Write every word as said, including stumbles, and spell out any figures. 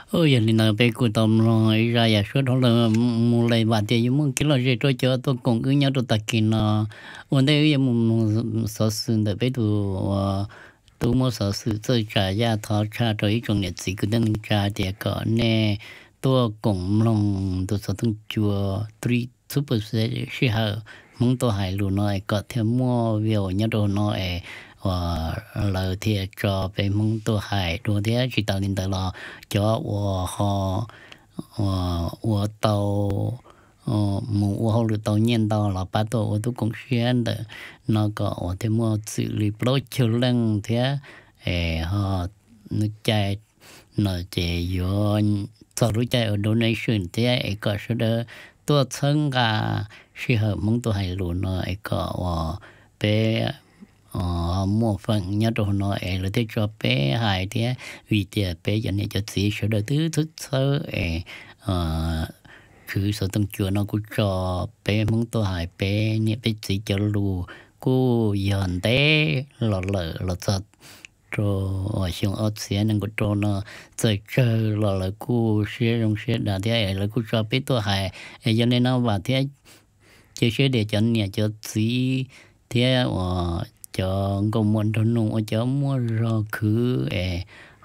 ôi giờ nên là bé cụ tầm rồi ra giờ số đó là một lời bạn thì muốn cái lo gì cho cho tôi cùng cứ nhau tôi tập kinh nó vấn đề giờ một số sự để bé tụ tụ một số sự tôi trả giá thọ trả cho ý trong nhiệt sĩ cứ đang trả để có nè tôi cùng lòng tôi số tung chùa three super sẽ hở mong tôi hài luôn nói có thêm mua việc nhau đồ nói và lời thì cho về mong tôi hài đồ thế chỉ tạo nên là cho我和我我到呃，我后来到念到了，把到我都贡献的，那个我的么子里不老求人的，哎哈，那在那这有做รู้ใจ donation 的，哎个是的，多层个适合蒙多海路呢，哎个我被。ờ mua phần nhớ đồ nó ấy là để cho bé hài thế vì thế bé giờ này cho chị sửa đời thứ thứ thứ ấy ờ cứ số tâm chùa nó cũng cho bé muốn tôi hài bé nhớ bé chỉ cho lu cô dọn té lọ lợ lọ sạch rồi xong ở xe nên cũng cho nó chơi chơi lọ lợ cô xe trong xe đã thế ấy là cô cho bé tôi hài giờ này nó vào thế chơi xe để cho nhà cho chị thế ờ cho công muốn thôn nông cho mua rau khứ 에